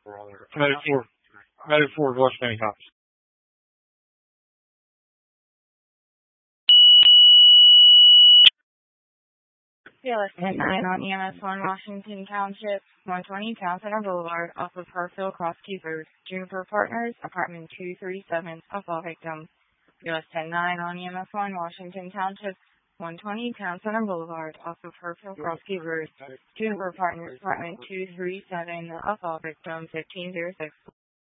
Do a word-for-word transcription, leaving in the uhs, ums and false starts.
Medic four, Medic four, West Main House. P L S ten nine on E M S one Washington Township, one twenty Town Center Boulevard, off of Hartsville Cross Keepers. Juniper Partners, apartment two thirty-seven, of all victims. P L S ten nine on E M S one Washington Township, one twenty Town Center Boulevard, off of Hartsville Cross Keepers. Juniper Partners, apartment two thirty-seven, of all victims, fifteen oh six.